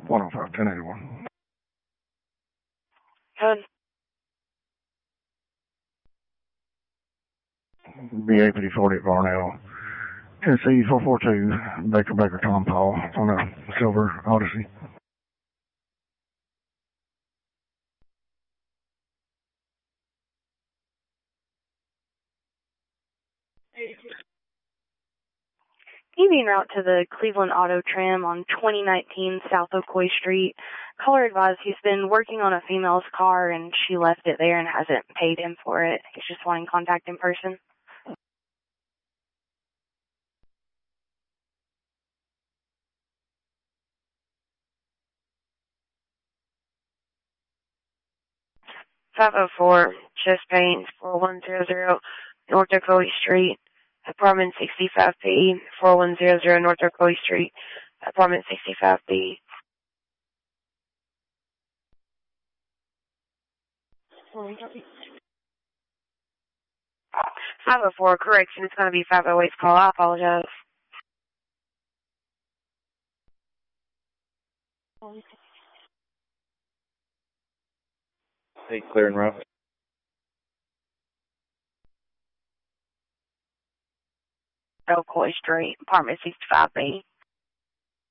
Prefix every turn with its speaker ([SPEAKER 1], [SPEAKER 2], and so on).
[SPEAKER 1] 105, 1081.
[SPEAKER 2] Good.
[SPEAKER 1] BA-5040 at Varnell. Tennessee 442, Baker, Tom Paul on a silver Odyssey.
[SPEAKER 2] EV route to the Cleveland Auto Trim on 2019 South Ocoee Street. Caller advised he's been working on a female's car and she left it there and hasn't paid him for it. He's just wanting contact in person. .504 Chest Pain 4100 North Ocoee Street, apartment 65B, 4100 North Ocoee Street, apartment 65B. 504, correction, it's going to be 508's call. I apologize.
[SPEAKER 3] Hey, clear and rough.
[SPEAKER 2] Ocoee Street, apartment 65B.